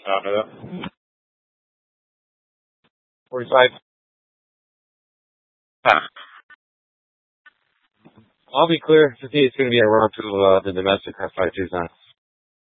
No. 45. I'll be clear. 58 is going to be a run to the domestic F5 Tucson.